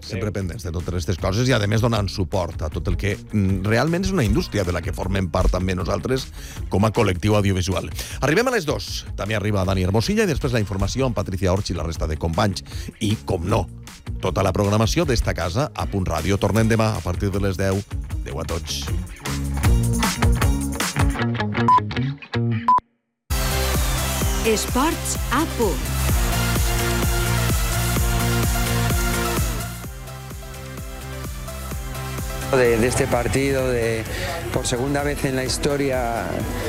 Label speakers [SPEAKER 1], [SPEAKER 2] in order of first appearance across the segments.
[SPEAKER 1] sempre pendents de totes aquestes coses i, a més, donant suport a tot el que realment és una indústria de la que formem part també nosaltres com a col·lectiu audiovisual. Arribem a les 2. També arriba Dani Hermosilla i després la informació amb Patricia Orch i la resta de companys. I, com no, tota la programació d'esta casa a Punt Ràdio. Tornem demà a partir de les 10. Adéu a tots.
[SPEAKER 2] Esports a Punt.
[SPEAKER 3] De este partido, por segunda vez en la historia,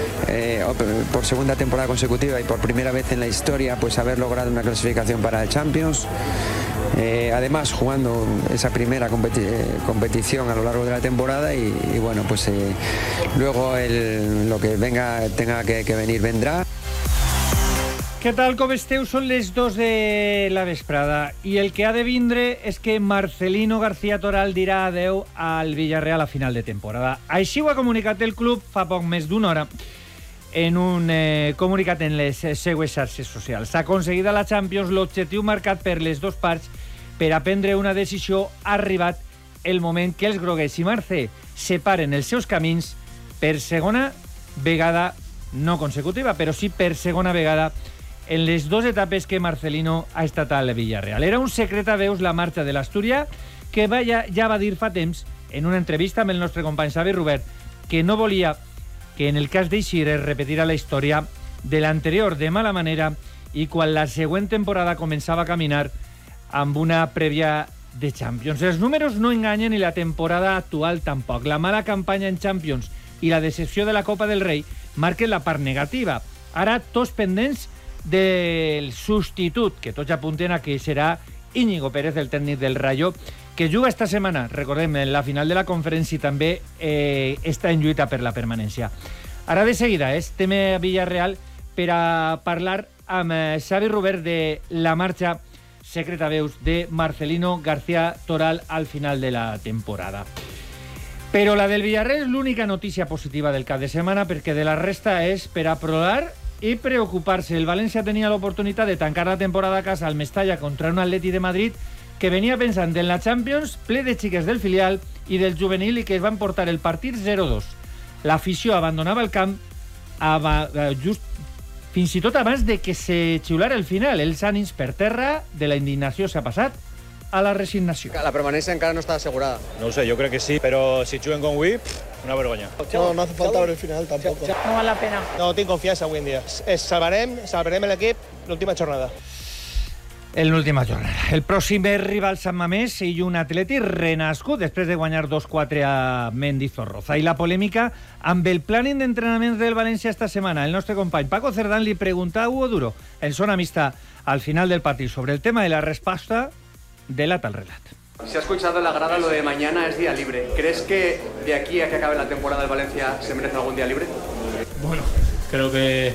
[SPEAKER 3] por segunda temporada consecutiva y por primera vez en la historia, pues haber logrado una clasificación para el Champions. Además, jugando esa primera competición a lo largo de la temporada y bueno, pues luego lo que tenga que venir vendrá.
[SPEAKER 4] Què tal, com esteu? Són les 2 de la vesprada i el que ha de vindre és que Marcelino García Toral dirà adeu al Villarreal a final de temporada. Així ho ha comunicat el club fa poc més d'una hora en un comunicat en les seues xarxes socials. S'ha aconseguit a la Champions l'objectiu marcat per les dues parts per a prendre una decisió. Ha arribat el moment que els groguers i Marcé separen els seus camins per segona vegada, no consecutiva, però sí per segona vegada en les dues etapes que Marcelino ha estat al Villarreal. Era un secret a veus la marxa de l'Astúria, que ja va dir fa temps, en una entrevista amb el nostre company Xavi Robert, que no volia que en el cas d'eixir es repetirà la història de l'anterior de mala manera i quan la següent temporada començava a caminar amb una prèvia de Champions. Els números no enganyen i la temporada actual tampoc. La mala campanya en Champions i la decepció de la Copa del Rei marquen la part negativa. Ara tots pendents del substitut, que tots apunten a que serà Íñigo Pérez, el tècnic del Rayo, que juga esta setmana, recordem, en la final de la conferència i també està en lluita per la permanència. Ara de seguida estem a Villarreal per a parlar amb Xavi Robert de la marxa secreta veus de Marcelino García Toral al final de la temporada. Però la del Villarreal és l'única notícia positiva del cap de setmana, perquè de la resta és per a plorar i preocupar-se. El València tenia l'oportunitat de tancar la temporada a casa al Mestalla contra un Atleti de Madrid que venia pensant en la Champions, ple de xiques del filial i del juvenil i que es van portar el partit 0-2. L'afició abandonava el camp just fins i tot abans de que se xiulara el final. Els ànims per terra, de la indignació s'ha passat a la resignació.
[SPEAKER 5] La permanencia encara no está asegurada.
[SPEAKER 6] No sé, yo creo que sí, pero si juguen con Wii, una vergonya.
[SPEAKER 5] No hace falta ver el final tampoco.
[SPEAKER 7] No vale la pena.
[SPEAKER 6] No tinc confiança avui en dia. Salvarem l'equip l'última jornada.
[SPEAKER 4] En l'última jornada. El pròxim és rival Sant Mamés i un Atleti renascut després de guanyar 2-4 a Mendizorroza. I la polèmica amb el planning d'entrenaments del València esta setmana. El nostre company Paco Cerdán li pregunta a Hugo Duro, en zona mixta, al final del partit, sobre el tema de la resposta delata el relat.
[SPEAKER 5] Se ha escuchado en la grada lo de mañana es día libre. ¿Crees que de aquí a que acabe la temporada el Valencia se merece algún día libre?
[SPEAKER 8] Bueno, creo que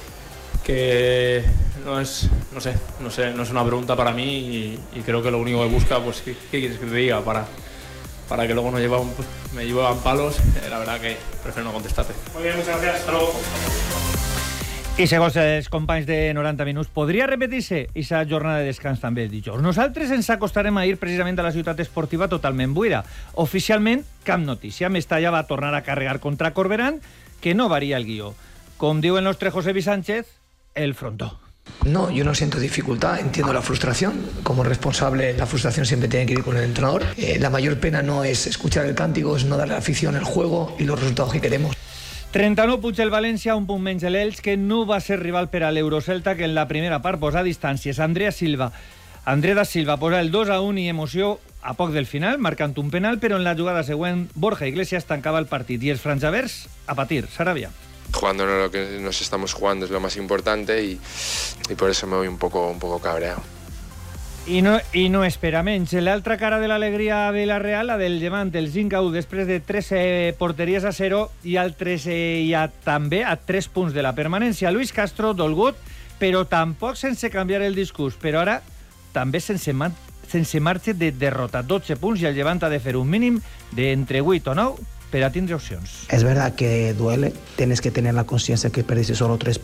[SPEAKER 8] no es una pregunta para mí y creo que lo único que busca, pues, ¿qué quieres que te diga? Para que luego me llevan palos, la verdad que prefiero no contestarte.
[SPEAKER 4] Muy bien, muchas gracias. Hasta luego. I segons els companys de 90 minuts, podria repetir-se aquesta jornada de descans també dijous. Nosaltres ens acostarem a ir precisament a la ciutat esportiva totalment buida. Oficialment, cap notícia. Mestalla va tornar a carregar contra Corberán, que no varia el guió. Com diu el nostre José V. Sánchez, el frontó.
[SPEAKER 9] No, yo no siento dificultad, entiendo la frustración. Como responsable, la frustración siempre tiene que ir con el entrenador. La mayor pena no es escuchar el cántico, es no darle a la afición el juego y los resultados que queremos.
[SPEAKER 4] 39 punts el València, un punt menys l'Elx, que no va ser rival per a l'Eurocelta, que en la primera part posa distàncies. André da Silva posa el 2-1 i emoció a poc del final, marcant un penal, però en la jugada següent Borja Iglesias tancava el partit i els franjavers a patir. Sarabia.
[SPEAKER 10] Jugándonos lo que nos estamos jugando es lo más importante y por eso me voy un poco cabreado.
[SPEAKER 4] I no espera menys. L'altra cara de l'alegria a Villarreal, la del Llevant, el 5-1 després de 3 porteries a 0 i altres també a 3 punts de la permanència. Luis Castro, dolgut, però tampoc sense canviar el discurs. Però ara també sense marge de derrota. 12 punts i el Llevant ha de fer un mínim d'entre 8 o 9 per a tindre opcions.
[SPEAKER 11] Es verdad que duele, tienes que tener la conciencia que perdiste solo 3